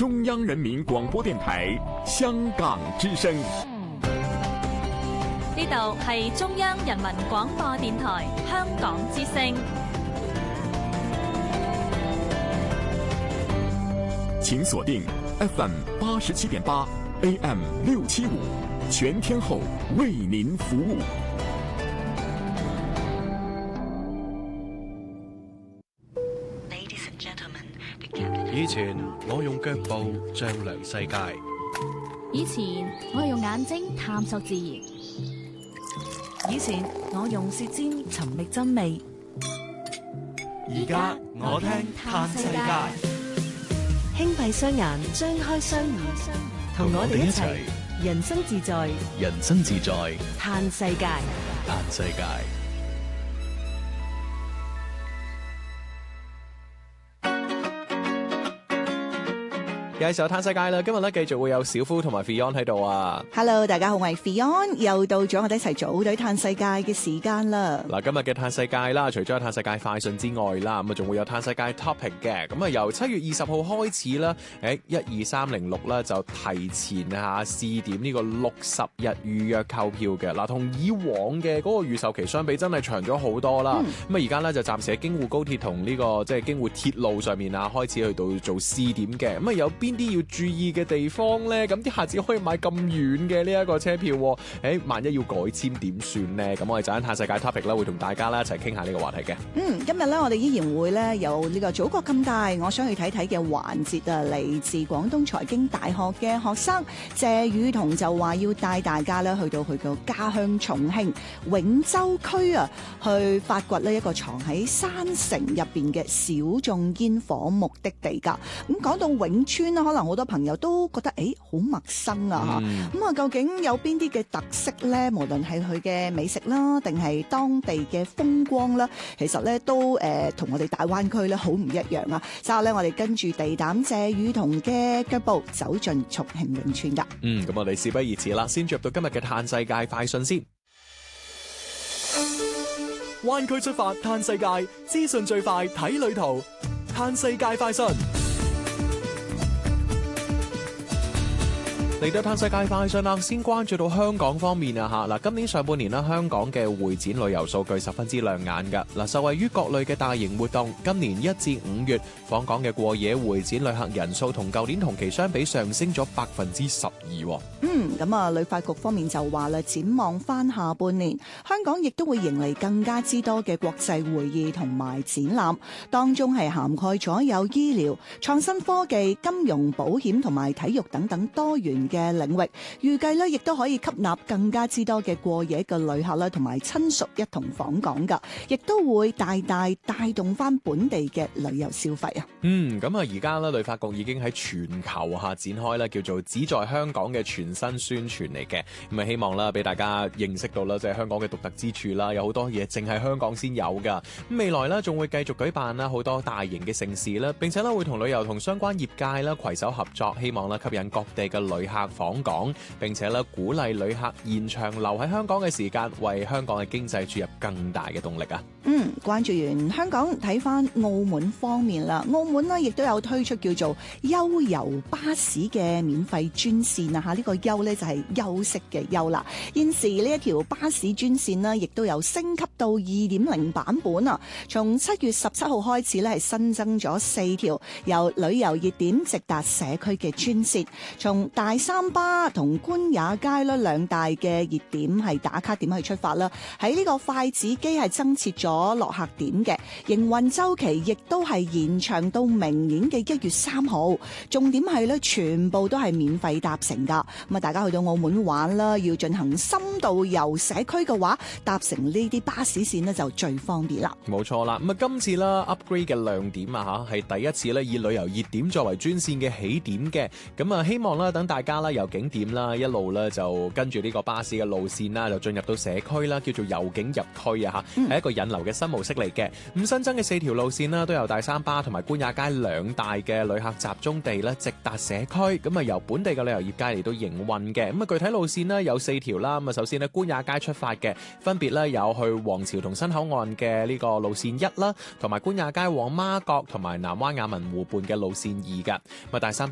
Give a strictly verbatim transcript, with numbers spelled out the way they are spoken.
中央人民廣播電台香港之聲。 呢度係中央人民廣播電台香港之聲。 請鎖定 F M 八十七點八 A M 六七五，全天候為您服務。 以前我用腳步丈量世界， 以前我用眼睛探索自然， 以前我用舌尖尋覓真味， 而家我聽嘆世界。 輕閉雙眼，張開雙耳，同我哋一齊人生自在， 人生自在嘆世界， 嘆世界。又係時候嘆世界啦！今日咧繼續會有小夫同埋 Fion 喺度啊。 Hello， 大家好，我係 Fion， 又到咗我哋一齊組隊嘆世界嘅時間啦。 嗱，今日嘅嘆世界啦，除咗有嘆世界快訊之外啦，咁啊仲會有嘆世界 topic 嘅。咁啊由七月二十號開始啦，誒一二三零六啦就提前下試點呢個六十日預約購票嘅。嗱，同以往嘅嗰個預售期相比，真係長咗好多啦。咁啊而家咧就暫時喺京滬高鐵同呢個即係京滬鐵路上面啊，開始去到做試點嘅。咁啊有邊啲要注意嘅地方咧？咁啲客只可以買咁遠嘅呢一個車票，誒、欸，萬一要改簽點算呢？咁我哋就喺嘆世界 topic 啦，會同大家咧一齊傾下呢個話題嘅。 嗯，今日咧我哋依然會咧有呢個祖國咁大，我想去睇睇嘅環節啊，嚟自廣東財經大學嘅學生謝宇彤就話要帶大家咧去到佢嘅家鄉重慶永州區啊，去發掘呢一個藏喺山城入邊嘅小眾煙火目的地噶。咁講到永川啦，可能好多朋友都覺得誒好陌生啊嚇，咁啊、嗯、究竟有邊啲嘅特色咧？無論係佢嘅美食啦，定係當地嘅風光啦，其實咧都誒同、呃、我哋大灣區咧好唔一樣啊！之後咧，我哋跟住地膽謝宇彤嘅腳步走進重慶永川噶。 嗯，咁我哋事不宜遲啦，先進入到今日嘅嘆世界快訊先。灣區出發嘆世界，資訊最快睇旅途，嘆世界快訊。嚟到嘆世界快訊啦，先關注到香港方面啊嚇嗱，今年上半年啦，香港嘅會展旅遊數據十分之亮眼㗎嗱，受惠於各類嘅大型活動，今年一至五月訪港嘅過夜會展旅客人數同舊年同期相比上升咗百分之十二。 嗯，咁啊，旅發局方面就話啦，展望翻下半年，香港亦都會迎嚟更加之多嘅國際會議同埋展覽，當中係涵蓋咗有醫療、創新科技、金融、保險同埋體育等等多元嘅領域，預計咧亦都可以吸納更加之多嘅過夜嘅旅客啦，同埋親屬一同訪港噶，亦都會大大帶動翻本地嘅旅遊消費啊。 嗯，咁啊，而家咧旅發局已經喺全球下展開咧叫做只在香港嘅全新宣傳嚟嘅，咁啊希望啦俾大家認識到啦，即係香港嘅獨特之處啦，有好多嘢淨係香港先有噶。咁未來咧仲會繼續舉辦啦好多大型嘅盛事啦，並且咧會同旅遊同相關業界啦攜手合作，希望咧吸引各地嘅旅客訪港，並且咧鼓勵旅客延長留喺香港嘅時間，為香港嘅經濟注入更大嘅動力啊！ 嗯，關注完香港，睇翻澳門方面啦。澳門呢亦都有推出叫做悠遊巴士嘅免費專線啊！嚇，呢個悠呢就係休息嘅休啦。現時呢一條巴士專線呢，亦都有升級到二點零版本啊！從七月十七號開始呢，係新增咗四條由旅遊熱點直達社區嘅專線，從大三巴同官也街呢兩大嘅熱點係打卡點去出發啦。喺呢個筷子基係增設咗落客點嘅，營運週期亦都係延長到明年嘅一月三號。重點係咧，全部都係免費搭乘噶。咁啊，大家去到澳門玩啦，要進行深度遊社區嘅話，搭乘呢啲巴士線呢就最方便啦。 冇錯啦，咁啊今次啦 upgrade 嘅亮點啊嚇，係第一次咧以旅遊熱點作為專線嘅起點嘅。咁啊希望啦等大家啦由景點啦一路咧就跟住呢個巴士嘅路線啦，就進入到社區啦，叫做由景入區啊嚇，係、嗯、一個引流嘅新模式嚟嘅。咁新增嘅四條路線啦，都由大三巴同埋官也街兩大嘅旅客集中地咧，直達社區。咁啊由本地嘅旅遊業界嚟到營運嘅。咁啊具體路線呢有四條啦。咁啊首先呢，官也街出發嘅，分別咧有去皇朝同新口岸嘅呢個路線一啦，同埋官也街往媽閣同埋南灣雅文湖畔嘅路線二噶。咁啊大三